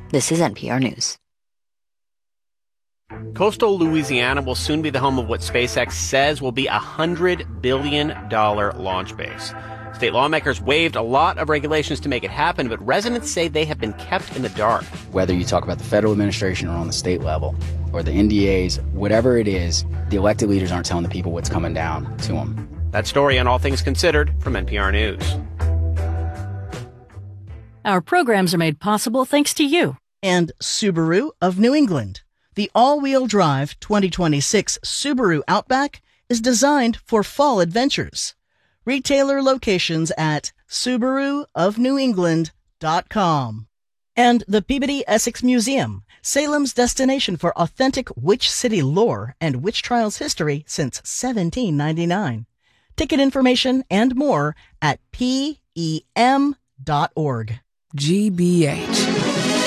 This is NPR News. Coastal Louisiana will soon be the home of what SpaceX says will be a $100 billion launch base. State lawmakers waived a lot of regulations to make it happen, but residents say they have been kept in the dark. Whether you talk about the federal administration or on the state level, or the NDAs, whatever it is, the elected leaders aren't telling the people what's coming down to them. That story on All Things Considered from NPR News. Our programs are made possible thanks to you. And Subaru of New England. The all-wheel drive 2026 Subaru Outback is designed for fall adventures. Retailer locations at SubaruofNewEngland.com. And the Peabody Essex Museum, Salem's destination for authentic witch city lore and witch trials history since 1799. Ticket information and more at PEM.org. GBH.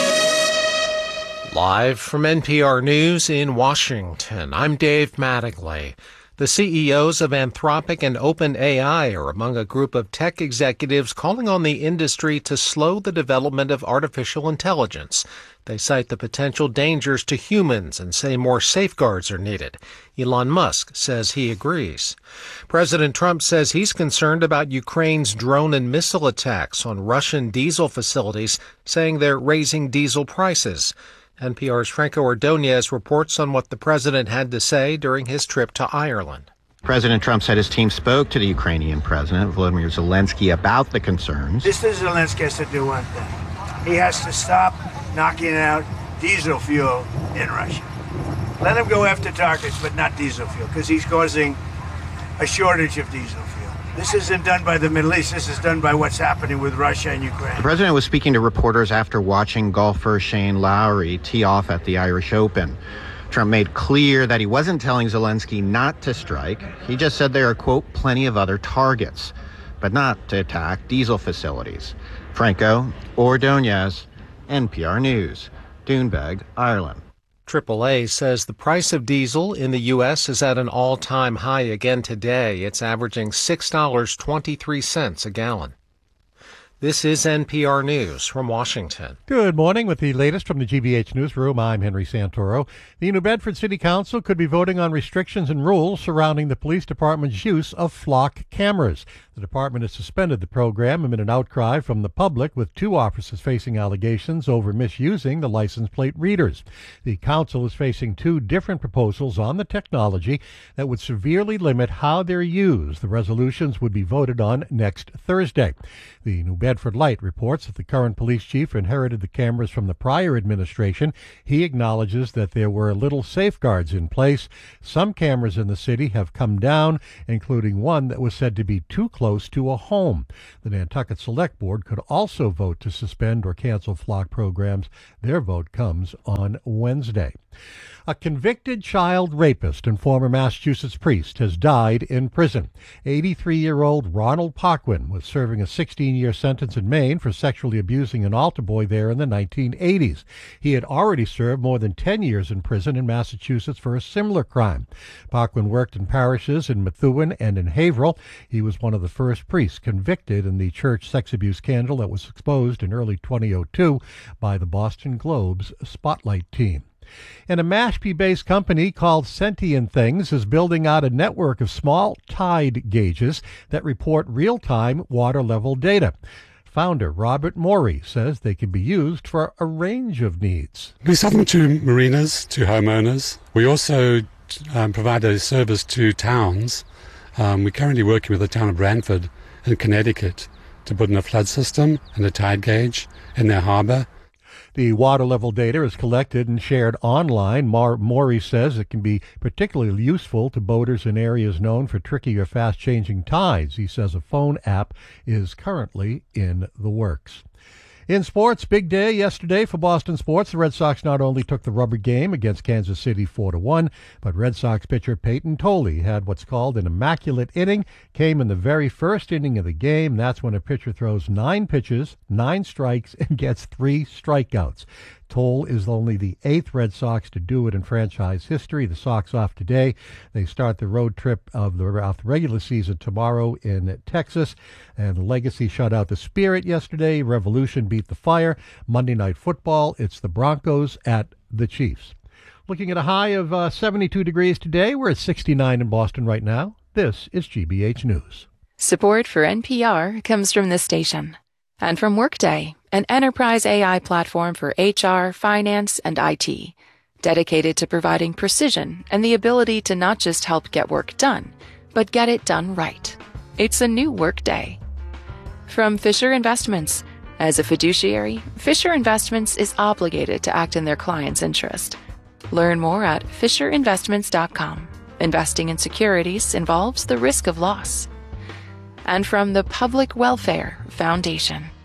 Live from NPR News in Washington, I'm Dave Mattingly. The CEOs of Anthropic and OpenAI are among a group of tech executives calling on the industry to slow the development of artificial intelligence. They cite the potential dangers to humans and say more safeguards are needed. Elon Musk says he agrees. President Trump says he's concerned about Ukraine's drone and missile attacks on Russian diesel facilities, saying they're raising diesel prices. NPR's Franco Ordonez reports on what the president had to say during his trip to Ireland. President Trump said his team spoke to the Ukrainian president, Volodymyr Zelensky, about the concerns. Mr. Zelensky has to do one thing. He has to stop knocking out diesel fuel in Russia. Let him go after targets, but not diesel fuel, because he's causing a shortage of diesel fuel. This isn't done by the Middle East. This is done by what's happening with Russia and Ukraine. The president was speaking to reporters after watching golfer Shane Lowry tee off at the Irish Open. Trump made clear that he wasn't telling Zelensky not to strike. He just said there are, quote, plenty of other targets, but not to attack diesel facilities. Franco Ordonez, NPR News, Doonbeg, Ireland. AAA says the price of diesel in the U.S. is at an all-time high again today. It's averaging $6.23 a gallon. This is NPR News from Washington. Good morning. With the latest from the GBH Newsroom, I'm Henry Santoro. The New Bedford City Council could be voting on restrictions and rules surrounding the police department's use of flock cameras. The department has suspended the program amid an outcry from the public, with 2 officers facing allegations over misusing the license plate readers. The council is facing 2 different proposals on the technology that would severely limit how they're used. The resolutions would be voted on next Thursday. The New Bedford Light reports that the current police chief inherited the cameras from the prior administration. He acknowledges that there were little safeguards in place. Some cameras in the city have come down, including one that was said to be too close to a home. The Nantucket Select Board could also vote to suspend or cancel flock programs. Their vote comes on Wednesday. A convicted child rapist and former Massachusetts priest has died in prison. 83-year-old Ronald Parquin was serving a 16-year sentence in Maine for sexually abusing an altar boy there in the 1980s. He had already served more than 10 years in prison in Massachusetts for a similar crime. Parquin worked in parishes in Methuen and in Haverhill. He was one of the first priests convicted in the church sex abuse scandal that was exposed in early 2002 by the Boston Globe's Spotlight team. And a Mashpee-based company called Sentient Things is building out a network of small tide gauges that report real-time water level data. Founder Robert Morey says they can be used for a range of needs. We sell them to marinas, to homeowners. We also provide a service to towns. We're currently working with the town of Brantford in Connecticut to put in a flood system and a tide gauge in their harbor. The water level data is collected and shared online. Morey says it can be particularly useful to boaters in areas known for tricky or fast-changing tides. He says a phone app is currently in the works. In sports, big day yesterday for Boston sports. The Red Sox not only took the rubber game against Kansas City 4-1, but Red Sox pitcher Peyton Tolley had what's called an immaculate inning, came in the very first inning of the game. That's when a pitcher throws 9 pitches, 9 strikes, and gets 3 strikeouts. Toll is only the 8th Red Sox to do it in franchise history. The Sox off today. They start the road trip of the regular season tomorrow in Texas. And the Legacy shut out the Spirit yesterday. Revolution beat the Fire. Monday Night Football, it's the Broncos at the Chiefs. Looking at a high of 72 degrees today. We're at 69 in Boston right now. This is GBH News. Support for NPR comes from this station and from Workday, an enterprise AI platform for HR, finance, and IT, dedicated to providing precision and the ability to not just help get work done, but get it done right. It's a new Workday. From Fisher Investments. As a fiduciary, Fisher Investments is obligated to act in their client's interest. Learn more at fisherinvestments.com. Investing in securities involves the risk of loss. And from the Public Welfare Foundation.